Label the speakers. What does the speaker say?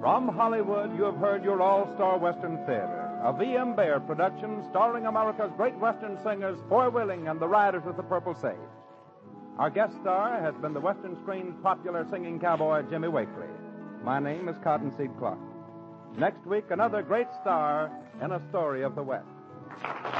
Speaker 1: From Hollywood, you have heard your all-star Western theater, a V.M. Bear production starring America's great Western singers, Foy Willing and the Riders with the Purple Sage. Our guest star has been the Western screen's popular singing cowboy, Jimmy Wakely. My name is Cottonseed Clark. Next week, another great star in a story of the West.